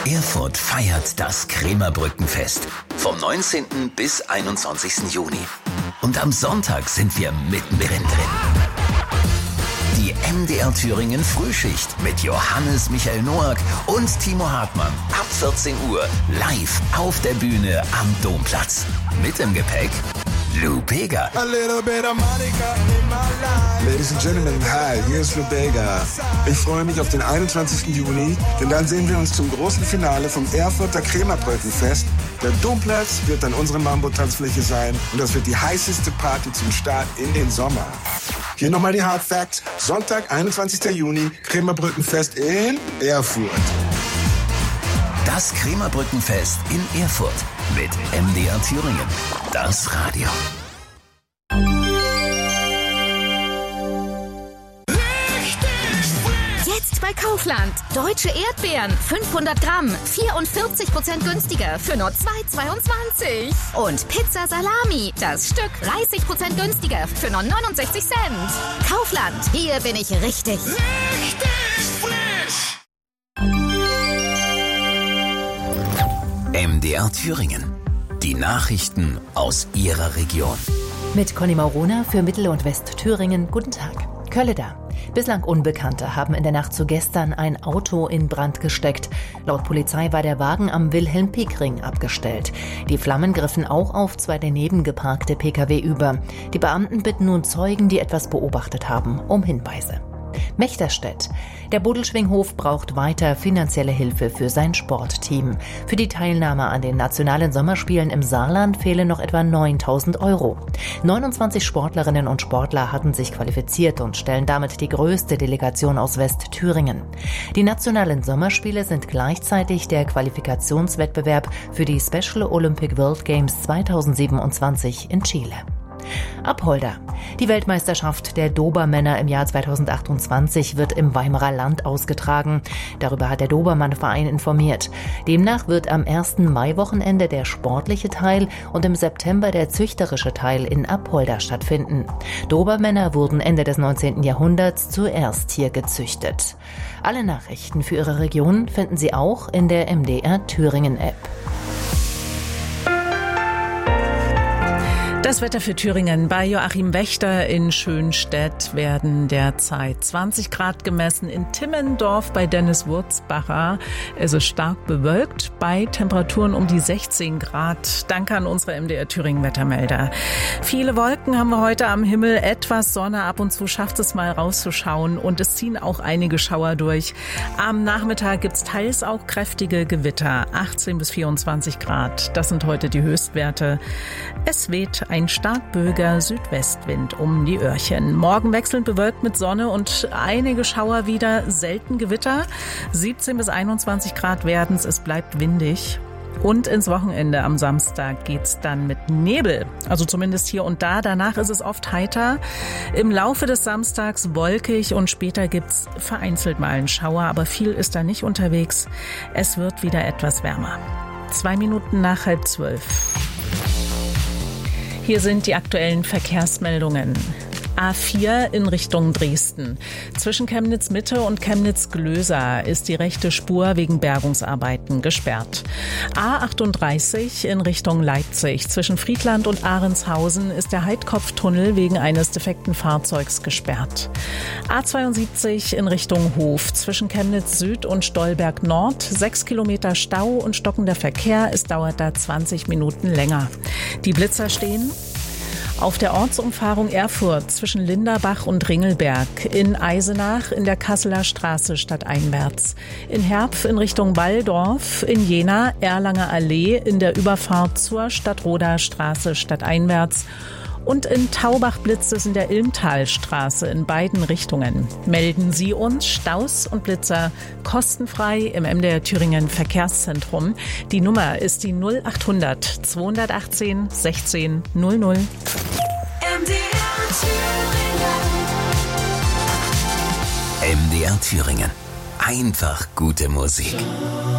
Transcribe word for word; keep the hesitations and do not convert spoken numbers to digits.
Erfurt feiert das Krämerbrückenfest vom neunzehnten bis einundzwanzigsten Juni. Und am Sonntag sind wir mittendrin drin. Die M D R Thüringen Frühschicht mit Johannes Michael Noack und Timo Hartmann ab vierzehn Uhr live auf der Bühne am Domplatz. Mit im Gepäck Lou Bega. Ladies and Gentlemen, hi, hier ist Lou Bega. Ich freue mich auf den einundzwanzigsten Juni, denn dann sehen wir uns zum großen Finale vom Erfurter Krämerbrückenfest. Der Domplatz wird dann unsere Mambo-Tanzfläche sein und das wird die heißeste Party zum Start in den Sommer. Hier nochmal die Hard Facts. Sonntag, einundzwanzigsten Juni, Krämerbrückenfest in Erfurt. Das Krämerbrückenfest in Erfurt mit M D R Thüringen. Das Radio. Jetzt bei Kaufland. Deutsche Erdbeeren, fünfhundert Gramm, vierundvierzig Prozent günstiger für nur zwei Euro zweiundzwanzig. Und Pizza Salami, das Stück dreißig Prozent günstiger für nur neunundsechzig Cent. Kaufland, hier bin ich richtig. Richtig frisch. M D R Thüringen. Die Nachrichten aus Ihrer Region. Mit Conny Maurona für Mittel- und Westthüringen. Guten Tag. Kölleda. Bislang Unbekannte haben in der Nacht zu gestern ein Auto in Brand gesteckt. Laut Polizei war der Wagen am Wilhelm-Pieck-Ring abgestellt. Die Flammen griffen auch auf zwei daneben geparkte Pkw über. Die Beamten bitten nun Zeugen, die etwas beobachtet haben, um Hinweise. Mechterstedt. Der Bodelschwinghof braucht weiter finanzielle Hilfe für sein Sportteam. Für die Teilnahme an den nationalen Sommerspielen im Saarland fehlen noch etwa neuntausend Euro. neunundzwanzig Sportlerinnen und Sportler hatten sich qualifiziert und stellen damit die größte Delegation aus Westthüringen. Die nationalen Sommerspiele sind gleichzeitig der Qualifikationswettbewerb für die Special Olympic World Games zweitausendsiebenundzwanzig in Chile. Apolda. Die Weltmeisterschaft der Dobermänner im Jahr zweitausendachtundzwanzig wird im Weimarer Land ausgetragen. Darüber hat der Dobermann-Verein informiert. Demnach wird am ersten Maiwochenende der sportliche Teil und im September der züchterische Teil in Apolda stattfinden. Dobermänner wurden Ende des neunzehnten Jahrhunderts zuerst hier gezüchtet. Alle Nachrichten für Ihre Region finden Sie auch in der M D R Thüringen App. Das Wetter für Thüringen. Bei Joachim Wächter in Schönstedt werden derzeit zwanzig Grad gemessen. In Timmendorf bei Dennis Wurzbacher ist es stark bewölkt bei Temperaturen um die sechzehn Grad. Danke an unsere M D R Thüringen Wettermelder. Viele Wolken haben wir heute am Himmel. Etwas Sonne, ab und zu schafft es mal rauszuschauen und es ziehen auch einige Schauer durch. Am Nachmittag gibt es teils auch kräftige Gewitter. achtzehn bis vierundzwanzig Grad. Das sind heute die Höchstwerte. Es weht ein stark böiger Südwestwind um die Öhrchen. Morgen wechselnd bewölkt mit Sonne und einige Schauer wieder, selten Gewitter. siebzehn bis einundzwanzig Grad werden's, es bleibt windig. Und ins Wochenende am Samstag geht's dann mit Nebel, also zumindest hier und da. Danach ist es oft heiter. Im Laufe des Samstags wolkig und später gibt's vereinzelt mal einen Schauer, aber viel ist da nicht unterwegs. Es wird wieder etwas wärmer. Zwei Minuten nach halb zwölf. Hier sind die aktuellen Verkehrsmeldungen. A vier in Richtung Dresden. Zwischen Chemnitz-Mitte und Chemnitz-Glöser ist die rechte Spur wegen Bergungsarbeiten gesperrt. A achtunddreißig in Richtung Leipzig. Zwischen Friedland und Ahrenshausen ist der Heidkopftunnel wegen eines defekten Fahrzeugs gesperrt. A zweiundsiebzig in Richtung Hof. Zwischen Chemnitz Süd und Stolberg Nord. Sechs Kilometer Stau und stockender Verkehr. Es dauert da zwanzig Minuten länger. Die Blitzer stehen auf der Ortsumfahrung Erfurt zwischen Linderbach und Ringelberg, in Eisenach in der Kasseler Straße stadteinwärts, in Herpf in Richtung Walldorf, in Jena Erlanger Allee in der Überfahrt zur Stadtroder Straße stadteinwärts und in Taubach blitzt es in der Ilmtalstraße in beiden Richtungen. Melden Sie uns Staus und Blitzer kostenfrei im M D R Thüringen Verkehrszentrum. Die Nummer ist die null achthundert zweihundertachtzehn sechzehn null null. M D R Thüringen. M D R Thüringen. Einfach gute Musik.